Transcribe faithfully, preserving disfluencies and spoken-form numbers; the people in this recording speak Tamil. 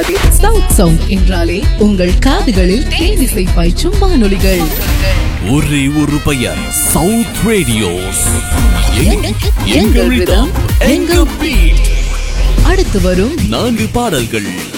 சவுத் சவுண்ட் என்றாலே உங்கள் காதுகளில் தேனிசை பாய்ச்சும் வானொலிகள். ஒரே ஒரு பெயர், சவுத் ரேடியோஸ். எங்கள் ரிதம், எங்கள் பீட். அடுத்து வரும் நான்கு பாடல்கள்